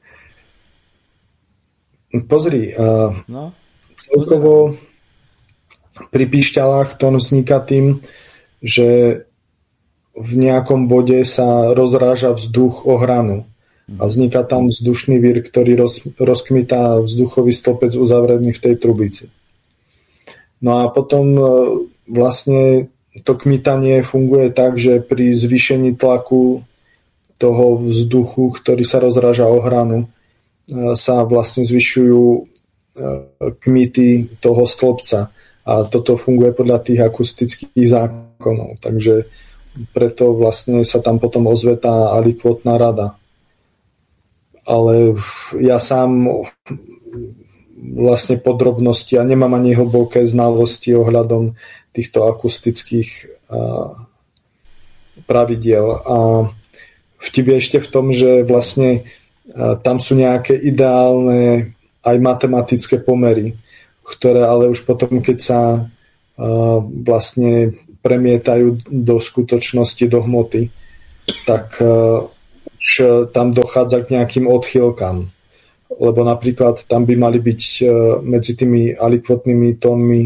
pozri, celkovo pri píšťalách tón vzniká tým, že v nejakom bode sa rozráža vzduch o hranu a vzniká tam vzdušný vír, ktorý rozkmitá vzduchový stĺpec uzavrený v tej trubici. No a potom vlastne to kmitanie funguje tak, že pri zvýšení tlaku toho vzduchu, ktorý sa rozráža o hranu, sa vlastne zvyšujú kmity toho stĺpca. A toto funguje podľa tých akustických zákonov. Takže preto vlastne sa tam potom ozve tá alikvotná rada. Ale ja sám vlastne podrobnosti a nemám ani hlboké znalosti ohľadom týchto akustických pravidiel. A vtip je ešte v tom, že vlastne tam sú nejaké ideálne aj matematické pomery, ktoré ale už potom, keď sa vlastne premietajú do skutočnosti, do hmoty, tak už tam dochádza k nejakým odchýlkam. Lebo napríklad tam by mali byť medzi tými alikvotnými tónmi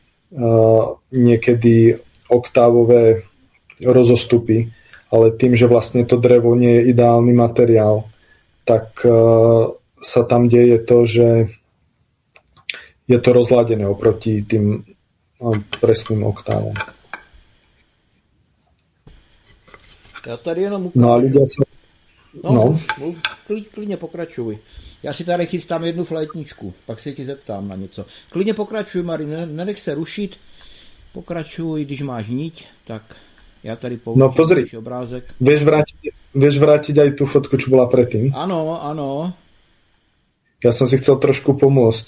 niekedy oktávové rozostupy, ale tým, že vlastne to drevo nie je ideálny materiál, tak sa tam deje to, že je to rozladené oproti tým presným oktávom. Já tady jenom ukážu. No a ľudia sa... Klidně pokračuj. Já si tady chystám jednu flétničku, pak se ti zeptám na něco. Klidně pokračuj, Mari, nenech se rušit. Pokračuj, když máš niť, tak já tady pouštím obrázek. Vieš vrátiť aj tú fotku, čo bola predtým? Áno, áno. Ja som si chcel trošku pomôcť.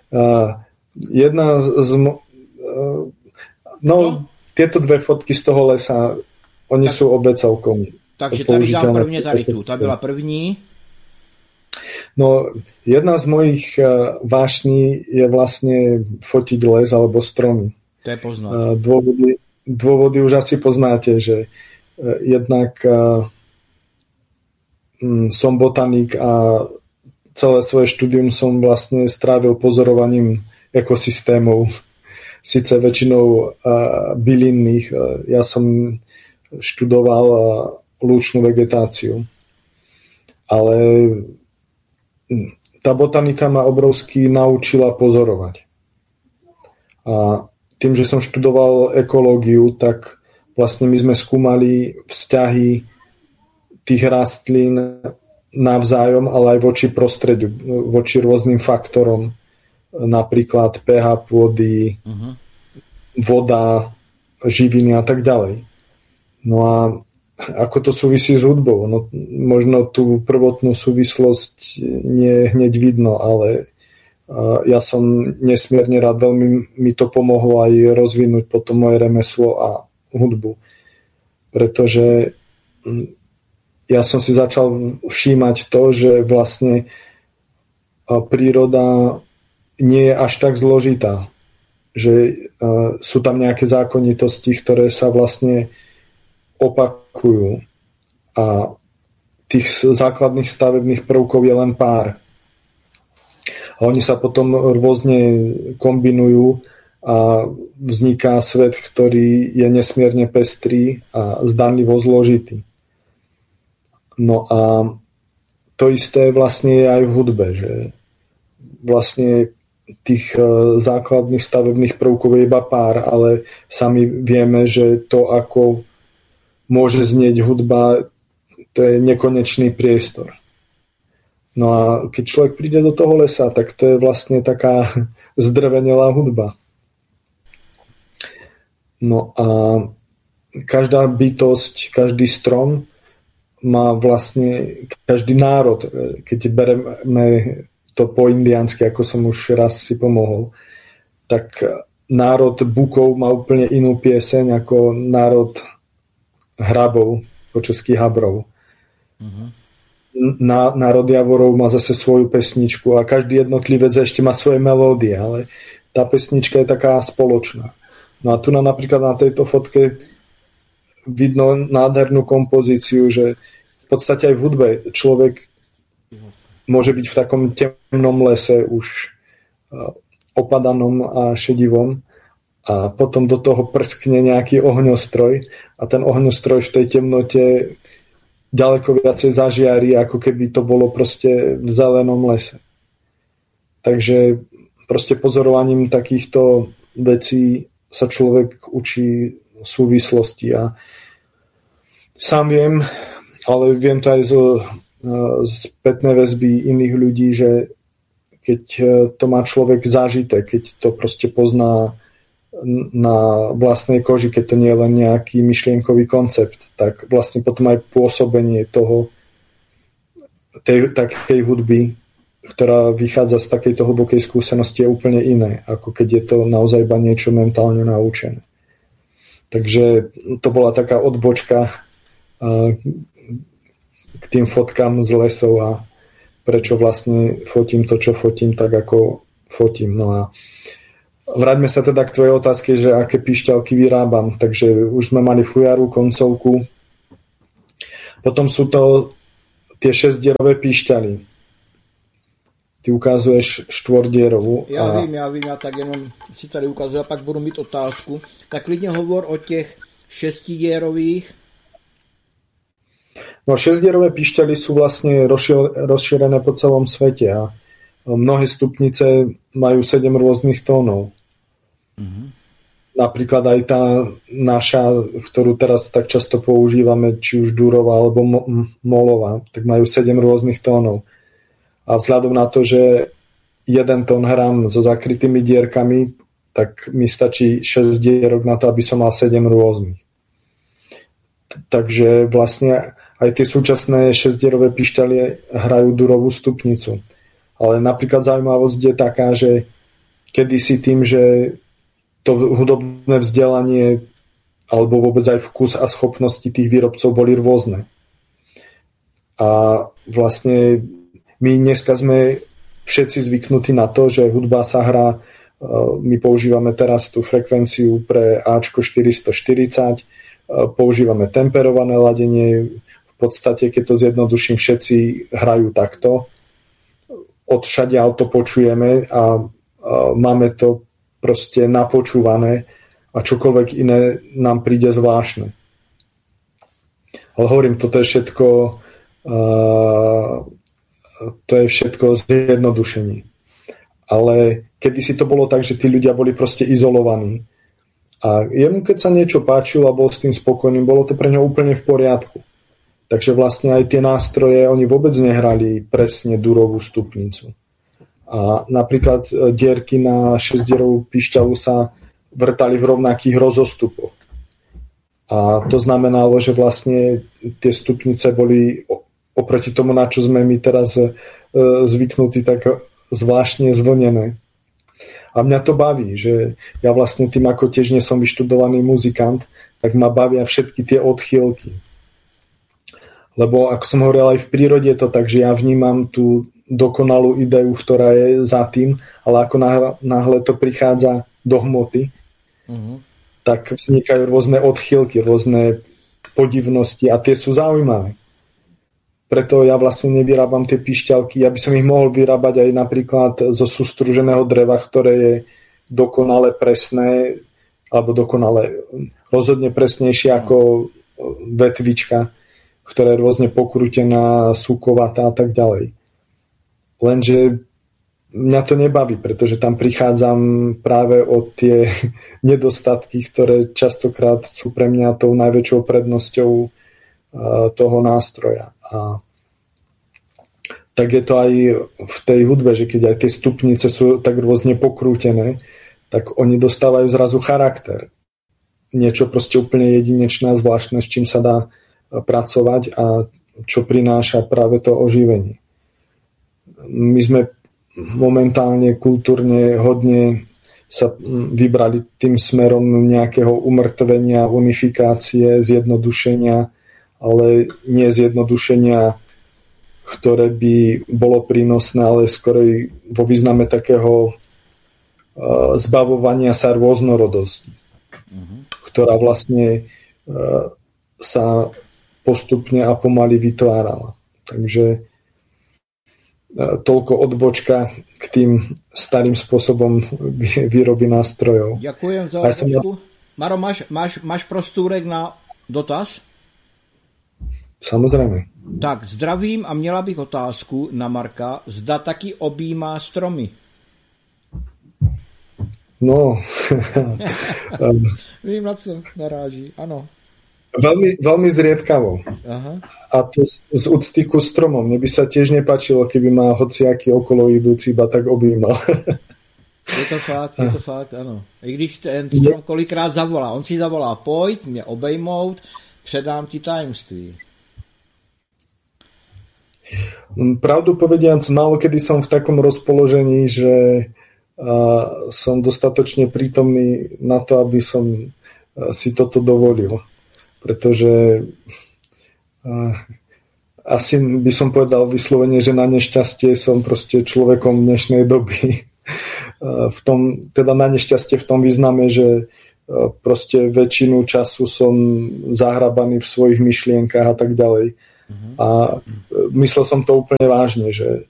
Tieto dve fotky z toho lesa, oni sú obe celkom. Takže tady dám prvně tady tu. Ta byla první. No, jedna z mojich vášní je vlastne fotiť les alebo stromy. To je poznať. Dôvody už asi poznáte, že jednak som botanik a celé svoje štúdium som vlastne strávil pozorovaním ekosystémov, síce väčšinou bylinných. Ja som študoval lúčnú vegetáciu. Ale tá botanika ma obrovsky naučila pozorovať. A tým, že som študoval ekológiu, tak vlastne my sme skúmali vzťahy tých rastlín navzájom, ale aj voči prostrediu, voči rôznym faktorom, napríklad pH pôdy, voda, živiny a tak ďalej. No a ako to súvisí s hudbou? No, možno tú prvotnú súvislosť nie hneď vidno, ale ja som nesmierne rád, veľmi mi to pomohlo aj rozvinúť potom moje remeslo a hudbu. Pretože ja som si začal všímať to, že vlastne príroda nie je až tak zložitá. Že sú tam nejaké zákonitosti, ktoré sa vlastne opakujú. A tých základných stavebných prvkov je len pár. A oni sa potom rôzne kombinujú a vzniká svet, ktorý je nesmierne pestrý a zdanlivo zložitý. No a to isté vlastne je aj v hudbe, že vlastne tých základných stavebných prvkov je iba pár, ale sami vieme, že to, ako môže znieť hudba, to je nekonečný priestor. No a keď človek príde do toho lesa, tak to je vlastne taká zdrvenelá hudba. No a každá bytosť, každý strom má vlastne, každý národ, keď bereme to po indiansky, ako som už raz si pomohol, tak národ Bukov má úplne inú pieseň ako národ Hrabov, po česky Habrov. Národ Javorov má zase svoju pesničku a každý jednotlivec ešte má svoje melódie, ale tá pesnička je taká spoločná. No a tu napríklad na tejto fotke vidno nádhernú kompozíciu, že v podstate aj v hudbe človek môže byť v takom temnom lese už opadanom a šedivom a potom do toho prskne nejaký ohňostroj a ten ohňostroj v tej temnote ďaleko viacej zažiari, ako keby to bolo proste v zelenom lese. Takže proste pozorovaním takýchto vecí sa človek učí súvislosti a sám viem, ale viem to aj zo spätnej väzby iných ľudí, že keď to má človek zažité, keď to proste pozná na vlastnej koži, keď to nie je len nejaký myšlienkový koncept, tak vlastne potom aj pôsobenie takej hudby, ktorá vychádza z takejto hlbokej skúsenosti, je úplne iné, ako keď je to naozaj iba niečo mentálne naučené. Takže to bola taká odbočka k tým fotkám z lesov a prečo vlastne fotím to, čo fotím, tak ako fotím. No a vráťme sa teda k tvojej otázke, že aké píšťalky vyrábam. Takže už sme mali fujaru, koncovku. Potom sú to tie 6-dierové píšťaly. Ty ukazuješ 4-dierovú. Já vím, já tak jenom si tady ukazuju a pak budu mít otázku. Tak klidně hovor o těch 6-dierových. No 6-dierové píšťaly sú vlastne rozšírené po celom svete a mnohé stupnice majú 7 rôznych tónov. Napríklad aj tá naša, ktorú teraz tak často používame, či už durová alebo molová, tak majú 7 rôznych tónov. A vzhľadom na to, že 1 tón hrám so zakrytými dierkami, tak mi stačí 6 dierok na to, aby som mal 7 rôznych. Takže vlastne aj tie súčasné 6-dierové píšťalie hrajú durovú stupnicu. Ale napríklad zaujímavosť je taká, že kedysi tým, že to hudobné vzdelanie alebo vôbec aj vkus a schopnosti tých výrobcov boli rôzne. A vlastne my dneska sme všetci zvyknutí na to, že hudba sa hrá, my používame teraz tú frekvenciu pre Ačko 440, používame temperované ladenie, v podstate, keď to zjednoduším, všetci hrajú takto. Odšadiaľ to počujeme a máme to proste napočúvané a čokoľvek iné nám príde zvláštne. Ale hovorím, toto je všetko zjednodušení. Ale kedysi to bolo tak, že tí ľudia boli proste izolovaní. A jemu, keď sa niečo páčilo a bol s tým spokojný, bolo to pre ňo úplne v poriadku. Takže vlastne aj tie nástroje, oni vôbec nehrali presne durovú stupnicu. A napríklad dierky na 6-dierovú píšťalu sa vrtali v rovnakých rozostupoch. A to znamenalo, že vlastne tie stupnice boli oproti tomu, na čo sme my teraz zvyknutí, tak zvláštne zvlnené. A mňa to baví, že ja vlastne tým, ako tiež nie som vyštudovaný muzikant, tak ma bavia všetky tie odchýlky. Lebo ako som hovoril, aj v prírode je to tak, že ja vnímam tú dokonalú ideu, ktorá je za tým, ale ako náhle to prichádza do hmoty, tak vznikajú rôzne odchýlky, rôzne podivnosti a tie sú zaujímavé. Preto ja vlastne nevyrábam tie píšťalky. Ja by som ich mohol vyrábať aj napríklad zo sústruženého dreva, ktoré je dokonale presné, alebo dokonale rozhodne presnejšie ako vetvička, ktorá je rôzne pokrútená, súkovatá a tak ďalej. Lenže mňa to nebaví, pretože tam prichádzam práve o tie nedostatky, ktoré častokrát sú pre mňa tou najväčšou prednosťou toho nástroja. A tak je to aj v tej hudbe, že keď aj tie stupnice sú tak rôzne pokrútené, tak oni dostávajú zrazu charakter. Niečo proste úplne jedinečné a zvláštne, s čím sa dá pracovať a čo prináša práve to oživenie. My sme momentálne kultúrne hodne sa vybrali tým smerom nejakého umrtvenia, unifikácie, zjednodušenia, ale nie zjednodušenia, ktoré by bolo prínosné, ale skorej vo význame takého zbavovania sa rôznorodosti, ktorá vlastne sa postupne a pomaly vytvárala. Takže toľko odbočka k tým starým spôsobom výroby nástrojov. Ďakujem za odbočku. Maro, máš prostůrek na dotaz? Samozrejme. Tak, zdravím a měla bych otázku na Marka. Zda taky objímá stromy? No. Vím, na co naráží, ano. Veľmi zriedkavo. Aha. A to z úcty ku stromom. Mne by sa tiež nepáčilo, keby ma hociaký okolo idúci iba tak objímal. Je to fakt, ano. I když ten strom kolikrát zavolá. On si zavolá, pojď mě obejmout, předám ti tajemství. Pravdu povediac, málo kedy som v takom rozpoložení, že som dostatočne prítomný na to, aby som si toto dovolil. Pretože asi by som povedal vyslovene, že na nešťastie som proste človekom dnešnej doby. Teda na nešťastie v tom význame, že proste väčšinu času som zahrabaný v svojich myšlienkách a tak ďalej. A myslel som to úplne vážne, že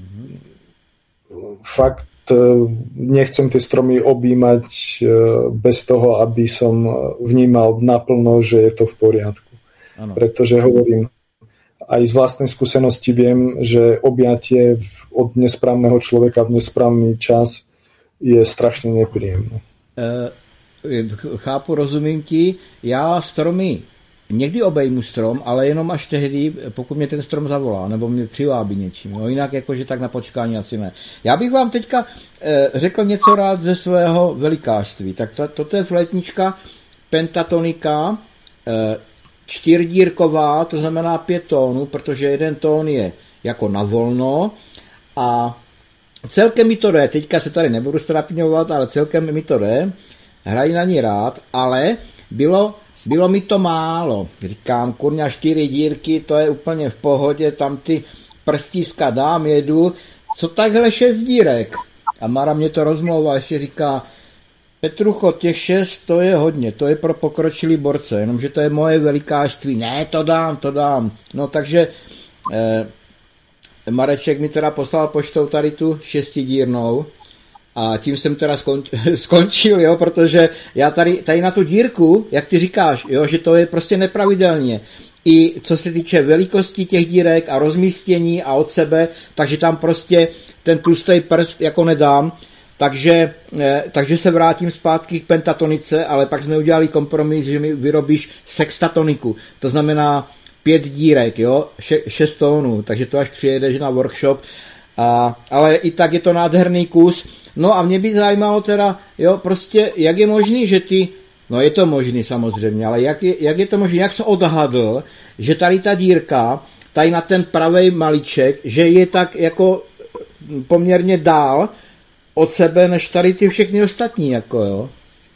fakt nechcem tie stromy objímať bez toho, aby som vnímal naplno, že je to v poriadku. Ano. Pretože hovorím, aj z vlastnej skúsenosti viem, že objatie od nesprávneho človeka v nesprávny čas je strašne nepríjemné. Chápu, rozumím ti. Já stromy někdy obejmu strom, ale jenom až tehdy, pokud mě ten strom zavolá, nebo mě přivábí něčím. No jinak jakože tak na počkání asi ne. Já bych vám teďka řekl něco rád ze svého velikářství. Tak toto je flétnička Pentatonика, čtyřdírková, to znamená 5 tónů, protože jeden tón je jako na volno a celkem mi to jde, teďka se tady nebudu strapňovat, ale celkem mi to jde, hrají na ní rád, ale bylo mi to málo. Říkám, kurňa 4 dírky, to je úplně v pohodě, tam ty prstíska dám, jedu, co takhle 6 dírek? A Mara mě to rozmlouvá, ještě říká, Petrucho, těch 6 to je hodně, to je pro pokročilý borce, jenomže to je moje velikářství. Ne, to dám. No takže Mareček mi teda poslal poštou tady tu 6dírnou a tím jsem teda skončil, jo, protože já tady na tu dírku, jak ty říkáš, jo, že to je prostě nepravidelně. I co se týče velikosti těch dírek a rozmístění a od sebe, takže tam prostě ten tlustý prst jako nedám. Takže se vrátím zpátky k pentatonice, ale pak jsme udělali kompromis, že mi vyrobíš sextatoniku. To znamená 5 dírek, jo, 6 tónů, takže to až přijedeš na workshop. Ale i tak je to nádherný kus. No a mě by zajímalo teda, jo, prostě jak je možný, že ty, no je to možný samozřejmě, ale jak je to možný, jak jsi odhadl, že tady ta dírka, tady na ten pravej maliček, že je tak jako poměrně dál od sebe, než tady ty všechny ostatní, jako jo?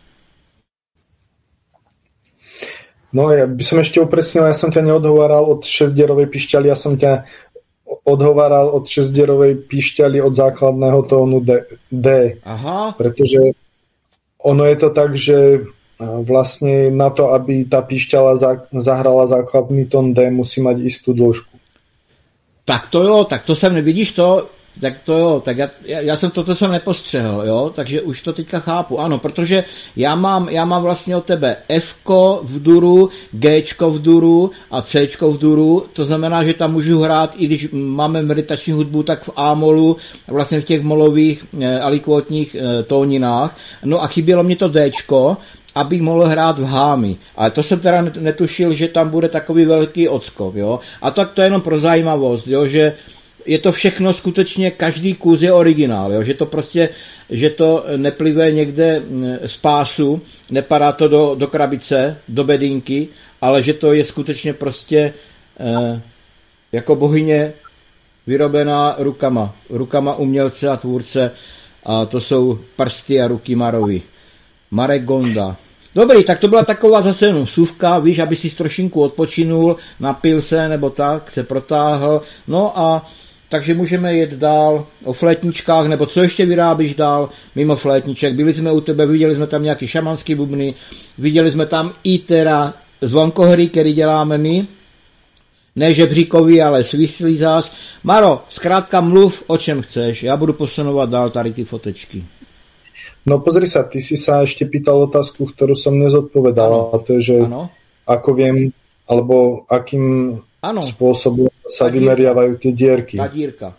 No, ja by som ešte upresnil, ja som ťa neodhováral od 6dierovej pišťaly, ja som ťa odhováral od 6dierovej pišťaly od základného tónu D. Aha. Pretože ono je to tak, že vlastne na to, aby tá pišťala zahrala základný tón D, musí mať istú dĺžku. Tak to jo, tak to jsem, nevidíš to, tak já jsem toto jsem nepostřehl, jo, takže už to teďka chápu, ano, protože já mám vlastně od tebe F-ko v duru, G-čko v duru a C-čko v duru, to znamená, že tam můžu hrát, i když máme meditační hudbu, tak v A-molu, vlastně v těch molových alikvotních tóninách, no a chybělo mě to D-čko, abych mohl hrát v hámi. Ale to jsem teda netušil, že tam bude takový velký odskok, jo. A tak to je jenom pro zajímavost, jo, že je to všechno skutečně, každý kus je originál, jo? Že to prostě, že to neplive někde z pásu, nepadá to do krabice, do bedínky, ale že to je skutečně prostě jako bohyně vyrobená rukama umělce a tvůrce a to jsou prsty a ruky Marovi. Marek Gonda. Dobrý, tak to byla taková zase jenom vsuvka, víš, aby si trošinku odpočinul, napil se nebo tak, se protáhl, no a takže můžeme jet dál o flétničkách, nebo co ještě vyrábíš dál mimo flétniček. Byli jsme u tebe, viděli jsme tam nějaký šamanský bubny, viděli jsme tam i teda zvonkohry, který děláme my. Ne žebříkový, ale svislý zás. Maro, zkrátka mluv, o čem chceš. Já budu posunovat dál tady ty fotečky. No pozri sa, ty si sa ešte pýtal otázku, ktorú som nezodpovedal. A to je, že ano. Ako viem, alebo akým spôsobom sa vymeriavajú tie dierky. Tá dírka.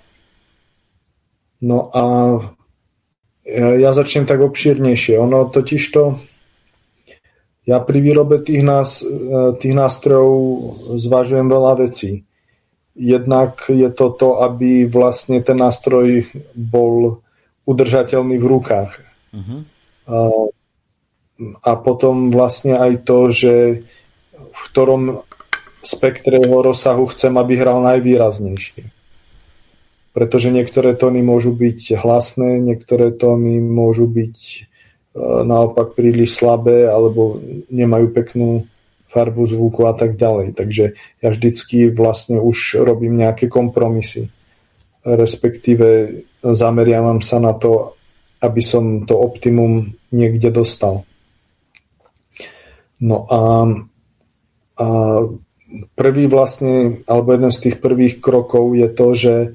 No a ja začnem tak obšírnejšie. Ono totižto, ja pri výrobe tých nástrojov zvažujem veľa vecí. Jednak je to, aby vlastne ten nástroj bol udržateľný v rukách. Uh-huh. A potom vlastne aj to, že v ktorom spektre jeho rozsahu chcem, aby hral najvýraznejšie. Pretože niektoré tóny môžu byť hlasné, niektoré tóny môžu byť naopak príliš slabé alebo nemajú peknú farbu zvuku a tak ďalej. Takže ja vždycky vlastne už robím nejaké kompromisy. Respektíve zameriavam sa na to, aby som to optimum niekde dostal. No a prvý vlastne, alebo jeden z tých prvých krokov je to, že